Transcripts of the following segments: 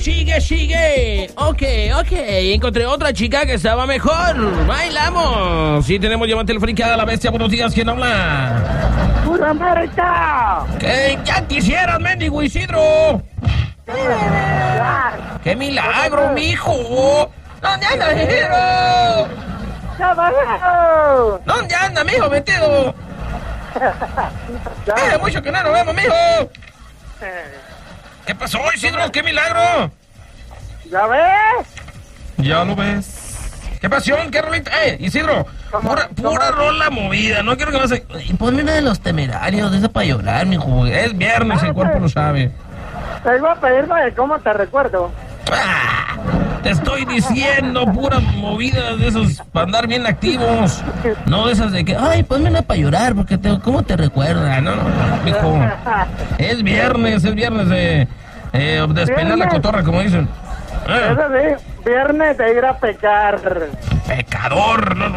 Sigue. Ok. Encontré otra chica que estaba mejor. Bailamos. Sí, tenemos llamada telefónica a la bestia. Buenos días, ¿quién habla? ¡Pura América! Que ya quisieras, mendigo Isidro. ¡Qué milagro, mijo! ¿Dónde anda, Isidro? ¿Dónde anda, mijo, metido? Mucho que no nos vemos, mijo. ¿Qué pasó, Isidro? ¡Qué milagro! ¿Ya ves? Ya lo ves. ¿Qué pasión? ¿Qué rolita? Isidro, pura rola movida. No quiero que vas a... Y ponme una de Los Temerarios, de esa para llorar, mijo. Es viernes, el cuerpo lo sabe. Te iba a pedirme de cómo te recuerdo. Te estoy diciendo, pura movida de esos para andar bien activos. No de esas de que, ay, ponme una para llorar, porque ¿cómo te recuerda? No, mijo. Es viernes de despelar la cotorra, como dicen. Eso sí, viernes de ir a pecar. Pecador, no.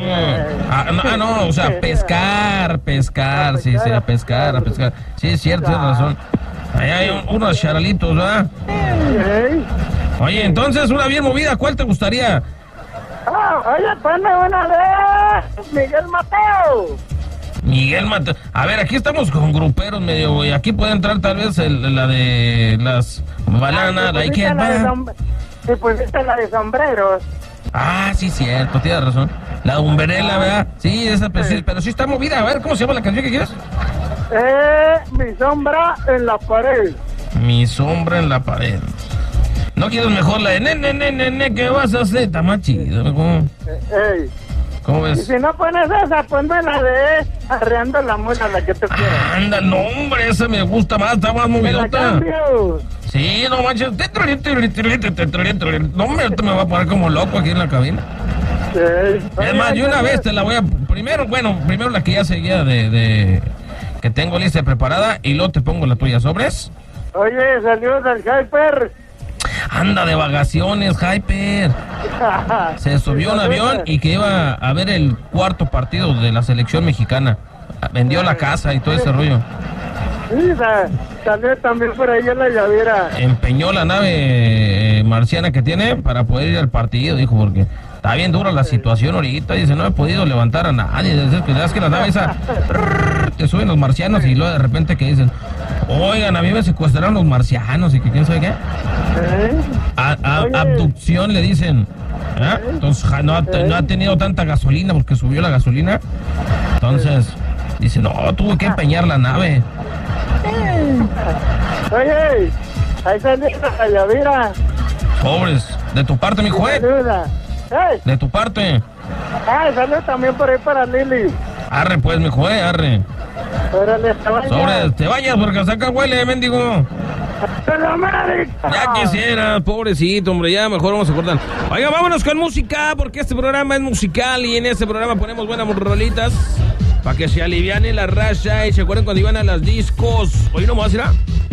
O sea, pescar, sí, a pescar. Sí, es cierto, tienes razón. Ahí hay unos charalitos, ¿verdad? Sí. Oye, entonces, una bien movida, ¿cuál te gustaría? Oye, ponme una de Miguel Mateo. A ver, aquí estamos con gruperos medio, güey. Aquí puede entrar tal vez la de las bananas, la que Y pusiste la de sombreros. Ah, sí, cierto, tienes razón. La umbrella, ¿verdad? Sí, esa, pero sí está movida. A ver, ¿cómo se llama la canción que quieres? Mi sombra en la pared. Mi sombra en la pared. ¿No quieres mejor la de nene, ¿qué vas a hacer? Está más chido, ¿cómo? ¿Cómo ves? Y si no pones esa, ponme la de arreando la muela, la que te quieras. Anda, no, hombre, esa me gusta más, está más movidota. Sí, no manches. No, hombre, me va a poner como loco aquí en la cabina. Es más, yo una vez te la voy a... Primero la que ya seguía de que tengo lista preparada y luego te pongo la tuya, ¿sobres? Oye, saludos al Hyper. Anda de vacaciones, Hyper. Se subió un avión y que iba a ver el cuarto partido de la selección mexicana. Vendió la casa y todo ese rollo. Sí, salió también por ahí en la llavera. Empeñó la nave marciana que tiene para poder ir al partido, dijo, porque está bien dura la situación ahorita. Dice, no he podido levantar a nadie. Es que la nave esa te suben los marcianos y luego de repente que dicen, oigan, a mí me secuestraron los marcianos y que quién sabe qué. Abducción le dicen. Entonces no ha tenido tanta gasolina porque subió la gasolina. Entonces dice, no, tuve que empeñar la nave. Oye, ahí salió la llavera. Pobres, de tu parte, mi juez. De tu parte. Salió también por ahí para Lili. Arre, pues, mi juez, arre. Órale, te vayas. Sobre, te vayas porque hasta acá huele, mendigo. Ya quisiera, pobrecito, hombre, ya mejor vamos a cortar. Oiga, vámonos con música, porque este programa es musical y en este programa ponemos buenas rolitas para que se aliviane la raza y se acuerden cuando iban a las discos. Hoy no me vas a ir a...